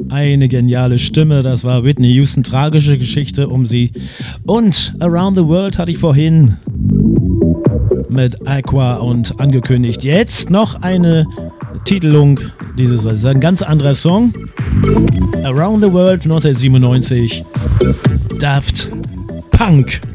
Eine geniale Stimme, das war Whitney Houston, tragische Geschichte um sie. Und Around the World hatte ich vorhin mit Aqua und angekündigt. Jetzt noch eine Titelung, dieses ist ein ganz anderer Song. Around the World 1997, Daft Punk.